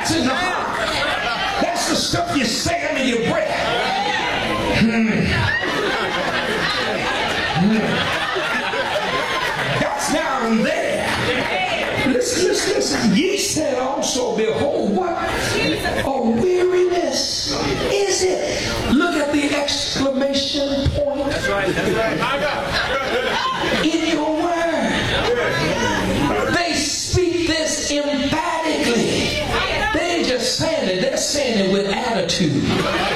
That's in the heart. That's the stuff you say under your breath. That's down there. Listen. Ye said also, behold, what a weariness is it. Look at the exclamation point. That's right. In your word. They speak this emphatically. They ain't just saying it, they're saying it with attitude.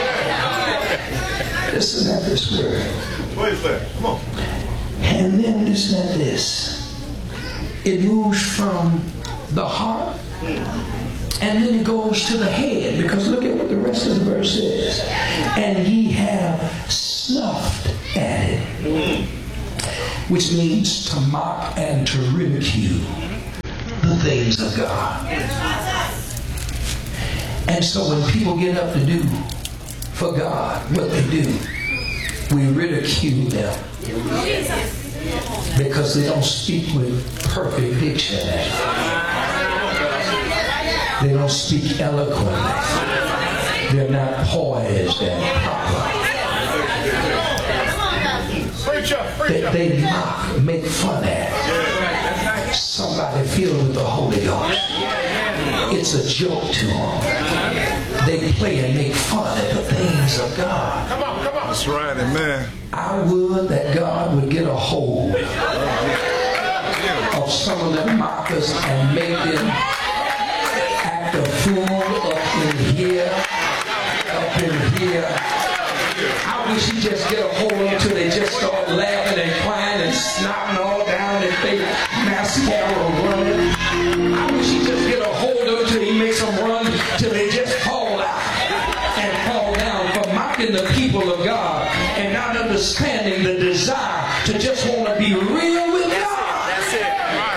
Listen at this word. What is that? Come on. And then listen at this. It moves from the heart and then it goes to the head, because look at what the rest of the verse is. And ye have snuffed at it, which means to mock and to ridicule the things of God. And so when people get up to do for God what they do, we ridicule them because they don't speak with perfect diction. They don't speak eloquently. They're not poised and proper. They mock, make fun at somebody filled with the Holy Ghost. It's a joke to them. They play and make fun at the things of God. Come on. That's right, amen. I would that God would get a hold of some of them mockers and make them act a fool up in here. I wish he'd just get a hold of them till they just start laughing and crying and snotting all down their face, mascara running. I wish he'd just get a hold of them till he makes them run till they just fall out and fall down for mocking the people of God and not understanding the desire to just want to be real with God. That's it.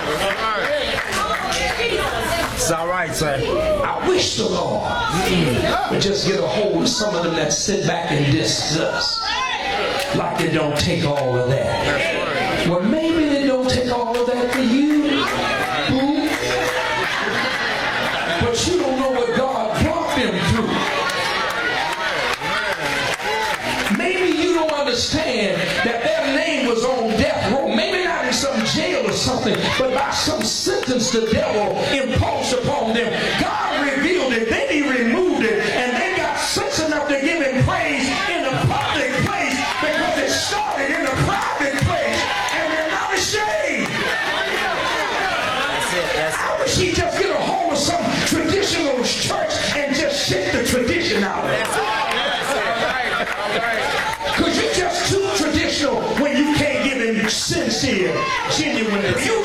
It's all right, sir. I wish the Lord would just get a hold of some of them that sit back and discuss like they don't take all of that. Well, maybe they don't take all of that for you, boo. But you don't know what God brought them through. Maybe you don't understand that their name was on death row. Maybe not in some jail or something, but by some sentence the devil imposed upon them. God revealed it, then he removed it, and they got sense enough to give him praise in the public place because it started in the private place, and they're not ashamed. I wish he'd just get a hold of some traditional church and just shake the tradition out of it. Because you're just too traditional when you can't give him sincere, genuine. You